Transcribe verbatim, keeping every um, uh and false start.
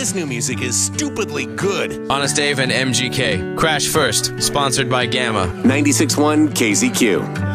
This new music is stupidly good. Honest Dave and M G K. Crash First, sponsored by Gamma. ninety-six point one K Z Q.